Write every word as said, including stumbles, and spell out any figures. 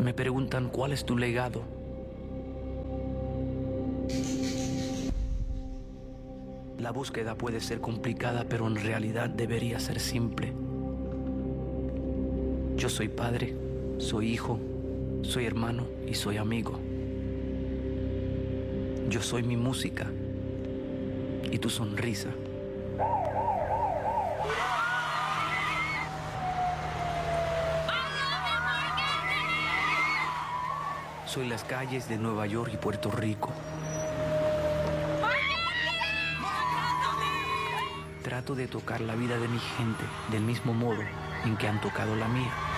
me preguntan cuál es tu legado. La búsqueda puede ser complicada, pero en realidad debería ser simple. Yo soy padre, soy hijo, soy hermano y soy amigo. Yo soy mi música y tu sonrisa. Soy las calles de Nueva York y Puerto Rico. Trato de tocar la vida de mi gente del mismo modo en que han tocado la mía.